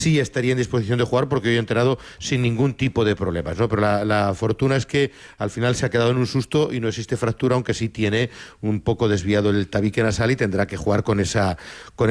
sí estaría en disposición de jugar porque hoy ha entrenado sin ningún tipo de problemas, ¿no? Pero la fortuna es que al final se ha quedado en un susto y no existe fractura, aunque sí tiene un poco desviado el tabique nasal y tendrá que jugar con